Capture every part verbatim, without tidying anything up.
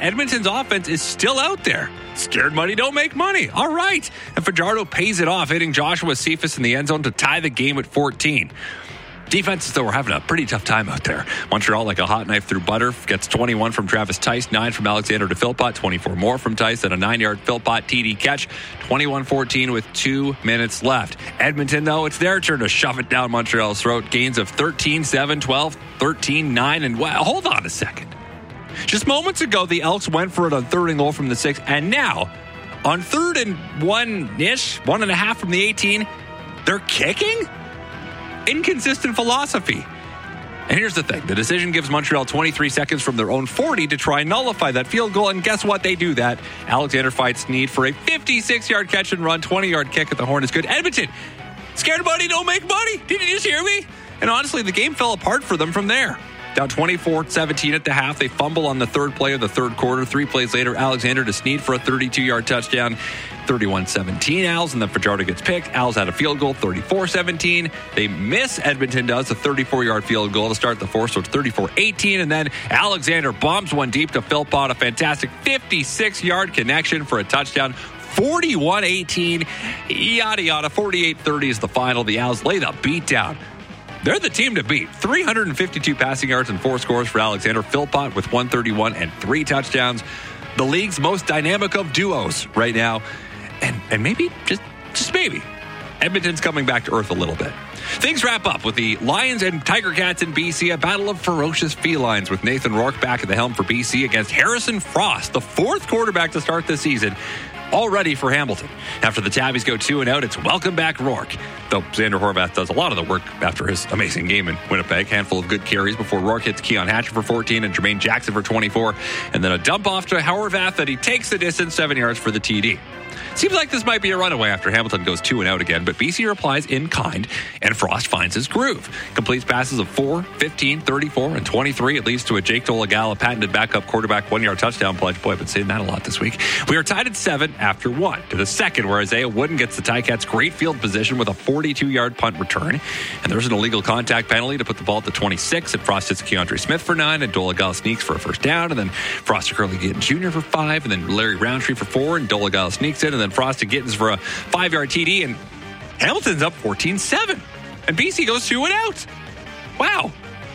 Edmonton's offense is still out there. Scared money don't make money. All right. And Fajardo pays it off, hitting Joshua Cephas in the end zone to tie the game at fourteen. Defenses, though, were having a pretty tough time out there. Montreal, like a hot knife through butter, gets twenty-one from Travis Tice, nine from Alexander de Philpott, twenty-four more from Tice, and a nine-yard Philpott T D catch, twenty-one fourteen with two minutes left. Edmonton, though, it's their turn to shove it down Montreal's throat. Gains of thirteen seven, twelve, thirteen nine, and wow, hold on a second. Just moments ago, the Elks went for it on third and goal from the six, and now, on third and one-ish, one and a half from the eighteen, they're kicking? Inconsistent philosophy. And here's the thing. The decision gives Montreal twenty-three seconds from their own forty to try and nullify that field goal, and guess what? They do that. Alexander fights Sneed for a fifty-six-yard catch and run, twenty-yard kick at the horn is good. Edmonton, scared money don't make money. Did you just hear me? And honestly, the game fell apart for them from there. Down twenty-four seventeen at the half. They fumble on the third play of the third quarter. Three plays later, Alexander to Sneed for a thirty-two-yard touchdown. thirty-one seventeen, Als, and then Fajardo gets picked. Als had a field goal, thirty-four seventeen. They miss, Edmonton does, a thirty-four-yard field goal to start the fourth, so it's thirty-four eighteen. And then Alexander bombs one deep to Philpott, a fantastic fifty-six-yard connection for a touchdown. forty-one eighteen, yada yada. forty-eight thirty is the final. The Als lay the beat down. They're the team to beat. three hundred fifty-two passing yards and four scores for Alexander. Philpott with one thirty-one and three touchdowns. The league's most dynamic of duos right now. And and maybe, just, just maybe, Edmonton's coming back to earth a little bit. Things wrap up with the Lions and Tiger Cats in B C, a battle of ferocious felines with Nathan Rourke back at the helm for B C against Harrison Frost, the fourth quarterback to start this season, all ready for Hamilton. After the Tabbies go two and out, it's welcome back Rourke. Though Xander Horvath does a lot of the work after his amazing game in Winnipeg. Handful of good carries before Rourke hits Keon Hatcher for fourteen and Jermaine Jackson for twenty-four. And then a dump off to Horvath that he takes the distance, seven yards for the T D. Seems like this might be a runaway after Hamilton goes two and out again, but B C replies in kind, and Frost finds his groove. Completes passes of four, fifteen, thirty-four, and twenty-three. It leads to a Jake Dolegala patented backup quarterback one-yard touchdown pledge. Boy, I've been saying that a lot this week. We are tied at seven after one. To the second, where Isaiah Wooden gets the Ticats great field position with a forty-two-yard punt return. And there's an illegal contact penalty to put the ball at the twenty-six. And Frost hits Keandre Smith for nine, and Dolegala sneaks for a first down. And then Frost to Curly Gittens Junior for five, and then Larry Roundtree for four, and Dolegala sneaks in, and then Frost to Gittens for a five-yard T D, and Hamilton's up fourteen seven. And B C goes two and out. Wow.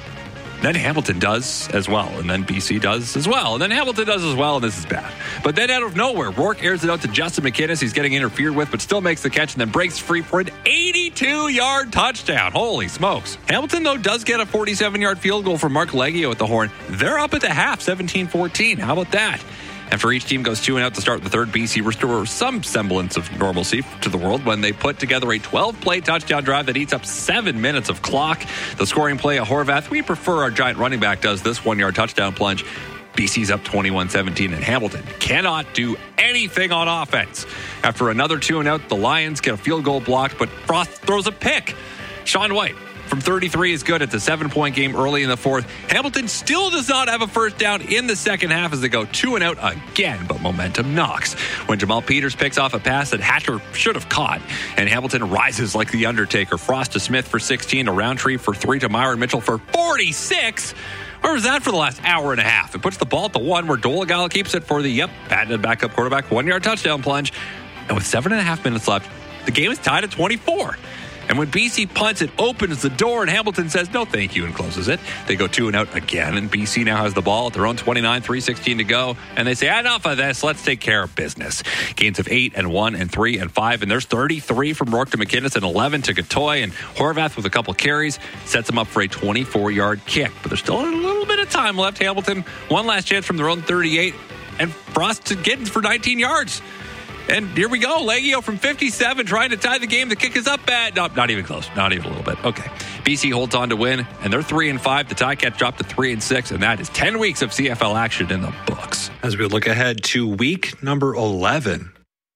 Then Hamilton does as well, and then B C does as well, and then Hamilton does as well, and this is bad. But then out of nowhere, Rourke airs it out to Justin McInnis. He's getting interfered with, but still makes the catch and then breaks free for an eighty-two-yard touchdown. Holy smokes. Hamilton, though, does get a forty-seven-yard field goal from Mark Leggio at the horn. They're up at the half, seventeen fourteen. How about that? After each team goes two and out to start the third, B C restores some semblance of normalcy to the world when they put together a twelve-play touchdown drive that eats up seven minutes of clock. The scoring play of Horvath, we prefer our giant running back does this one-yard touchdown plunge. B C's up twenty-one seventeen, and Hamilton cannot do anything on offense. After another two and out, the Lions get a field goal blocked, but Frost throws a pick. Sean White from thirty-three is good. It's a seven-point game early in the fourth. Hamilton still does not have a first down in the second half as they go two and out again, but momentum knocks when Jamal Peters picks off a pass that Hatcher should have caught, and Hamilton rises like the Undertaker. Frost to Smith for sixteen, a Roundtree for three, to Myron Mitchell for forty-six. Where was that for the last hour and a half? It puts the ball at the one where Dolegala keeps it for the, yep, patented backup quarterback, one-yard touchdown plunge. And with seven and a half minutes left, the game is tied at twenty-four. And when B C punts, it opens the door, and Hamilton says, no, thank you, and closes it. They go two and out again, and B C now has the ball at their own twenty-nine, three sixteen to go. And they say, enough of this. Let's take care of business. Gains of eight and one and three and five. And there's thirty-three from Rourke to McInnis and eleven to Gatoy. And Horvath with a couple carries sets them up for a twenty-four-yard kick. But there's still a little bit of time left. Hamilton, one last chance from their own thirty-eight. And Frost to Gittens for nineteen yards. And here we go. Leggio from fifty-seven trying to tie the game. The kick is up bad. No, not even close. Not even a little bit. Okay. B C holds on to win, and they're three and five. The Ticats dropped to three and six, and that is ten weeks of C F L action in the books. As we look ahead to week number eleven,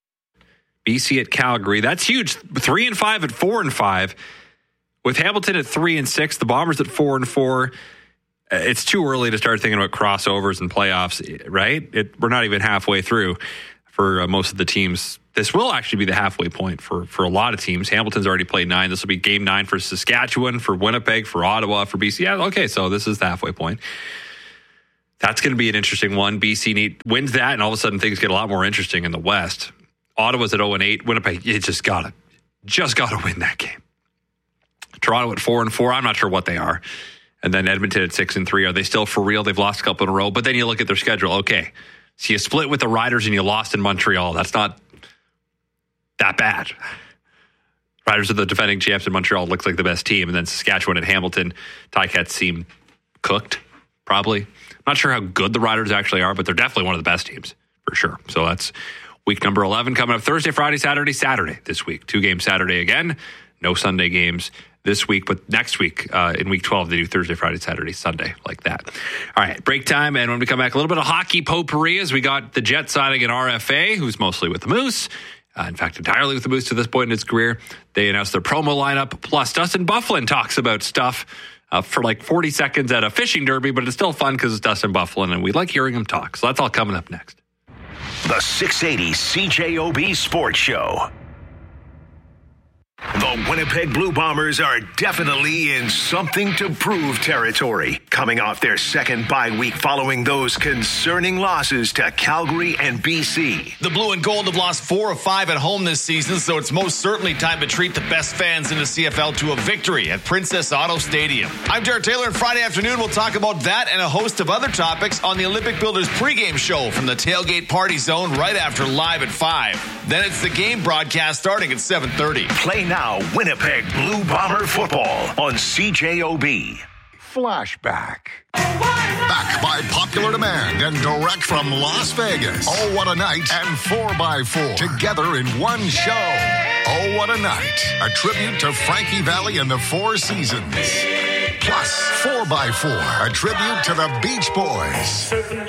B C at Calgary. That's huge. Three and five at four and five. With Hamilton at three and six, the Bombers at four and four. It's too early to start thinking about crossovers and playoffs, right? It, we're not even halfway through. For uh, most of the teams, this will actually be the halfway point for, for a lot of teams. Hamilton's already played nine. This will be game nine for Saskatchewan, for Winnipeg, for Ottawa, for B C. Yeah, okay, so this is the halfway point. That's going to be an interesting one. B C need, wins that, and all of a sudden things get a lot more interesting in the West. Ottawa's at oh and eight. Winnipeg, you just got to just got to win that game. Toronto at four and four. I'm not sure what they are. And then Edmonton at six and three. Are they still for real? They've lost a couple in a row. But then you look at their schedule. Okay, so you split with the Riders and you lost in Montreal. That's not that bad. Riders are the defending champs in Montreal. Looks like the best team. And then Saskatchewan and Hamilton. Ticats seem cooked, probably. I'm not sure how good the Riders actually are, but they're definitely one of the best teams for sure. So that's week number eleven coming up Thursday, Friday, Saturday, Saturday this week. Two games Saturday again. No Sunday games this week, but next week uh, in week twelve, they do Thursday, Friday, Saturday, Sunday, like that. All right, break time. And when we come back, a little bit of hockey potpourri as we got the Jets signing an R F A, who's mostly with the Moose. Uh, in fact, entirely with the Moose to this point in his career. They announced their promo lineup. Plus, Dustin Byfuglien talks about stuff uh, for like forty seconds at a fishing derby, but it's still fun because it's Dustin Byfuglien, and we like hearing him talk. So that's all coming up next. The six eighty C J O B Sports Show. The Winnipeg Blue Bombers are definitely in something to prove territory, coming off their second bye week following those concerning losses to Calgary and B C. The Blue and Gold have lost four of five at home this season, so it's most certainly time to treat the best fans in the C F L to a victory at Princess Auto Stadium. I'm Jared Taylor, and Friday afternoon we'll talk about that and a host of other topics on the Olympic Builders pregame show from the Tailgate Party Zone right after Live at five. Then it's the game broadcast starting at seven thirty. Play now Winnipeg Blue Bomber football on C J O B. Flashback. Back by popular demand and direct from Las Vegas. Oh, what a night and four by four together in one show. Oh, what a night. A tribute to Frankie Valli and the Four Seasons. Plus, four by four, a tribute to the Beach Boys,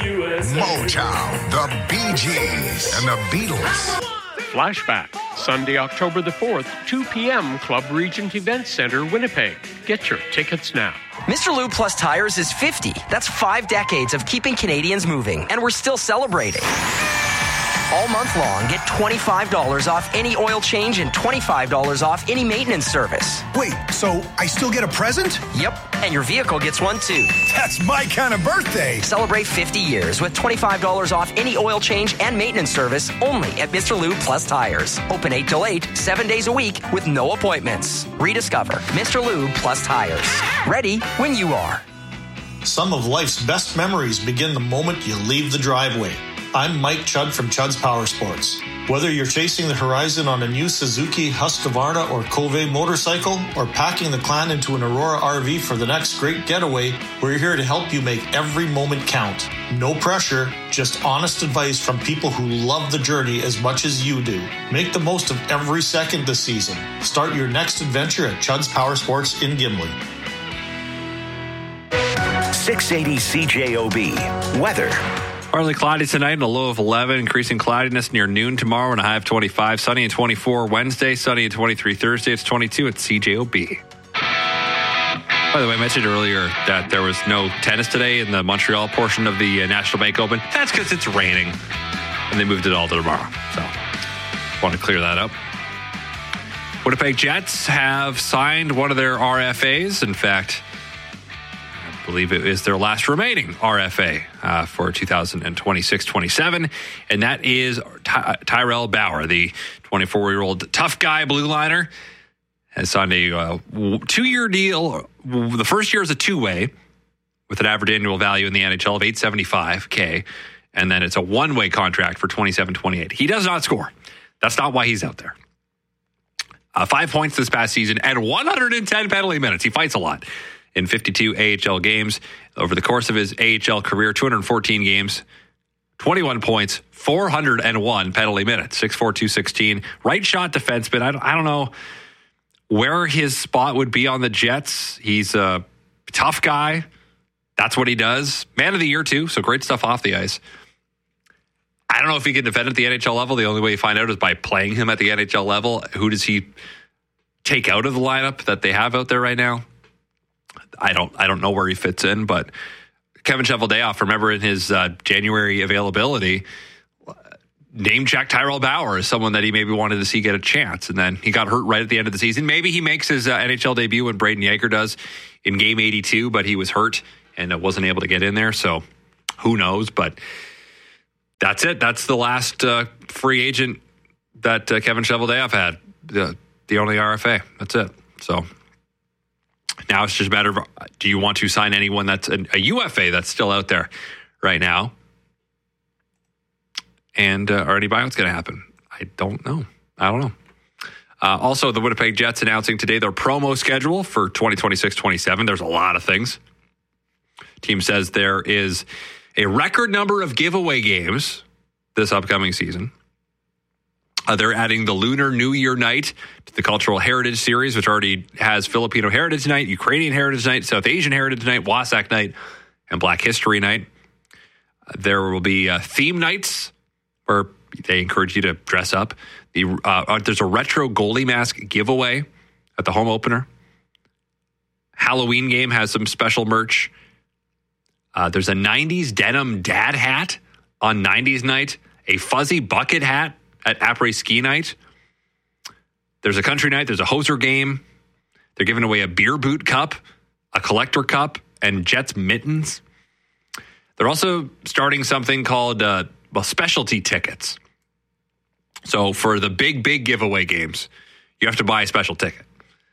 Motown, the Bee Gees, and the Beatles. Flashback, Sunday, October the fourth, two p.m., Club Regent Event Center, Winnipeg. Get your tickets now. Mister Lube Plus Tires is fifty. That's five decades of keeping Canadians moving, and we're still celebrating. All month long, get twenty-five dollars off any oil change and twenty-five dollars off any maintenance service. Wait, so I still get a present? Yep, and your vehicle gets one too. That's my kind of birthday. Celebrate fifty years with twenty-five dollars off any oil change and maintenance service only at Mister Lube Plus Tires. Open eight till eight, seven days a week with no appointments. Rediscover Mister Lube Plus Tires. Ready when you are. Some of life's best memories begin the moment you leave the driveway. I'm Mike Chud from Chud's Power Sports. Whether you're chasing the horizon on a new Suzuki Husqvarna or Cove motorcycle, or packing the clan into an Aurora R V for the next great getaway, we're here to help you make every moment count. No pressure, just honest advice from people who love the journey as much as you do. Make the most of every second this season. Start your next adventure at Chud's Power Sports in Gimli. six eighty C J O B. Weather. Partly cloudy tonight and a low of eleven. Increasing cloudiness near noon tomorrow and a high of twenty-five. Sunny and twenty-four Wednesday. Sunny and twenty-three Thursday. It's twenty-two at C J O B. By the way, I mentioned earlier that there was no tennis today in the Montreal portion of the uh, National Bank Open. That's because it's raining. And they moved it all to tomorrow. So, want to clear that up. Winnipeg Jets have signed one of their R F As. In fact, I believe it is their last remaining R F A uh, for two thousand twenty-six twenty-seven, and that is Ty- Tyrell Bauer, the twenty-four-year-old tough guy blue liner, has signed a uh, two-year deal. The first year is a two-way with an average annual value in the N H L of eight hundred seventy-five thousand, and then it's a one-way contract for twenty-seven twenty-eight. He does not score. That's not why he's out there. Uh, five points this past season and one hundred ten penalty minutes. He fights a lot. In fifty-two A H L games. Over the course of his A H L career, two hundred fourteen games, twenty-one points, four hundred one penalty minutes, six four, two sixteen. Right shot defenseman. I don't, I don't know where his spot would be on the Jets. He's a tough guy. That's what he does. Man of the year, too, so great stuff off the ice. I don't know if he can defend at the N H L level. The only way you find out is by playing him at the N H L level. Who does he take out of the lineup that they have out there right now? I don't I don't know where he fits in, but Kevin Cheveldayoff, remember in his uh, January availability, name checked Tyrell Bauer as someone that he maybe wanted to see get a chance. And then he got hurt right at the end of the season. Maybe he makes his uh, N H L debut when Braden Yeager does in game eighty-two, but he was hurt and uh, wasn't able to get in there. So who knows? But that's it. That's the last uh, free agent that uh, Kevin Cheveldayoff had. The, the only R F A. That's it. So now it's just a matter of, do you want to sign anyone that's a, a U F A that's still out there right now? And uh, are any buyouts going to happen? I don't know. I don't know. Uh, also, the Winnipeg Jets announcing today their promo schedule for twenty twenty-six twenty-seven. There's a lot of things. Team says there is a record number of giveaway games this upcoming season. Uh, they're adding the Lunar New Year night to the Cultural Heritage Series, which already has Filipino Heritage Night, Ukrainian Heritage Night, South Asian Heritage Night, Wasak Night, and Black History Night. Uh, there will be uh, theme nights where they encourage you to dress up. The uh, uh, there's a retro goalie mask giveaway at the home opener. Halloween game has some special merch. Uh, there's a nineties denim dad hat on nineties night, a fuzzy bucket hat at Après Ski Night. There's a country night. There's a hoser game. They're giving away a beer boot cup, a collector cup, and Jets mittens. They're also starting something called uh, well, specialty tickets. So for the big, big giveaway games, you have to buy a special ticket.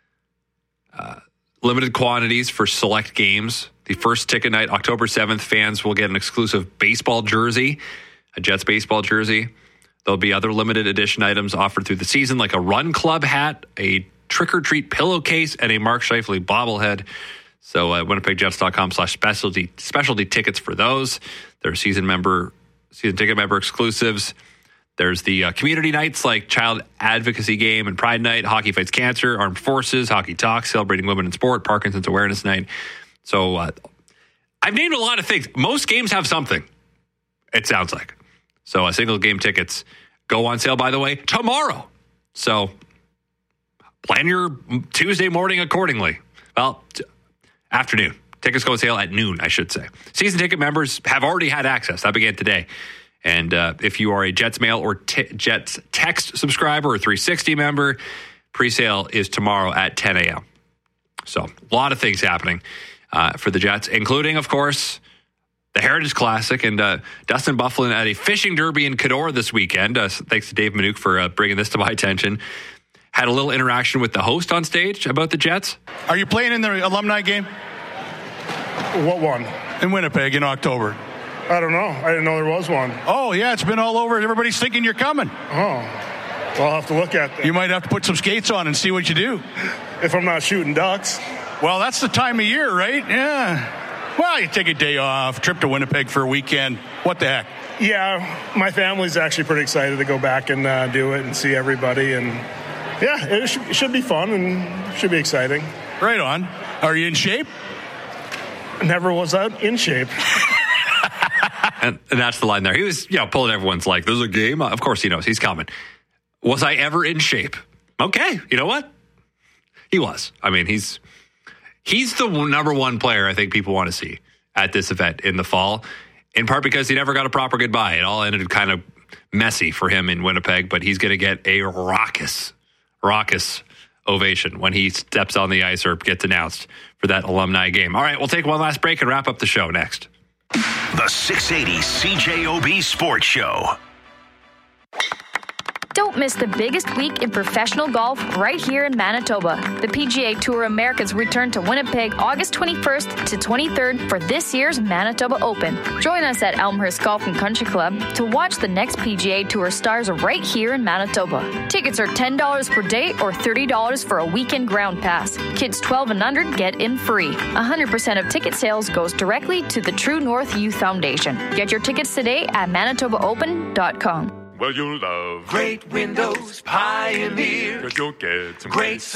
Uh, limited quantities for select games. The first ticket night, October seventh, fans will get an exclusive baseball jersey, a Jets baseball jersey. There'll be other limited edition items offered through the season, like a Run Club hat, a trick-or-treat pillowcase, and a Mark Scheifele bobblehead. So uh, winnipegjets.com slash specialty specialty tickets for those. There are season member, season ticket member exclusives. There's the uh, community nights like Child Advocacy Game and Pride Night, Hockey Fights Cancer, Armed Forces, Hockey Talks, Celebrating Women in Sport, Parkinson's Awareness Night. So uh, I've named a lot of things. Most games have something, it sounds like. So uh, single game tickets go on sale, by the way, tomorrow. So plan your Tuesday morning accordingly. Well, t- afternoon. Tickets go on sale at noon, I should say. Season ticket members have already had access. That began today. And uh, if you are a Jets Mail or t- Jets Text subscriber or three sixty member, pre-sale is tomorrow at ten a.m. So a lot of things happening uh, for the Jets, including, of course, the Heritage Classic and uh, Dustin Byfuglien at a fishing derby in Kenora this weekend. Uh, thanks to Dave Minuk for uh, bringing this to my attention. Had a little interaction with the host on stage about the Jets. Are you playing in the alumni game? What one? In Winnipeg in October. I don't know. I didn't know there was one. Oh, yeah, it's been all over. Everybody's thinking you're coming. Oh. Well, I'll have to look at that. You might have to put some skates on and see what you do. If I'm not shooting ducks. Well, that's the time of year, right? Yeah. Well, you take a day off, trip to Winnipeg for a weekend. What the heck? Yeah, my family's actually pretty excited to go back and uh, do it and see everybody. And, yeah, it should, it should be fun and should be exciting. Right on. Are you in shape? Never was out in shape. and, and that's the line there. He was, you know, pulling everyone's like, there's a game. Of course he knows. He's coming. Was I ever in shape? Okay. You know what? He was. I mean, he's... He's the number one player I think people want to see at this event in the fall, in part because he never got a proper goodbye. It all ended kind of messy for him in Winnipeg, but he's going to get a raucous, raucous ovation when he steps on the ice or gets announced for that alumni game. All right, we'll take one last break and wrap up the show next. The six eighty C J O B Sports Show. Don't miss the biggest week in professional golf right here in Manitoba. The P G A Tour Americas return to Winnipeg August twenty-first to twenty-third for this year's Manitoba Open. Join us at Elmhurst Golf and Country Club to watch the next P G A Tour stars right here in Manitoba. Tickets are ten dollars per day or thirty dollars for a weekend ground pass. Kids twelve and under get in free. one hundred percent of ticket sales goes directly to the True North Youth Foundation. Get your tickets today at manitoba open dot com. Well, you'll love great windows, Pioneer, 'cause you'll get some great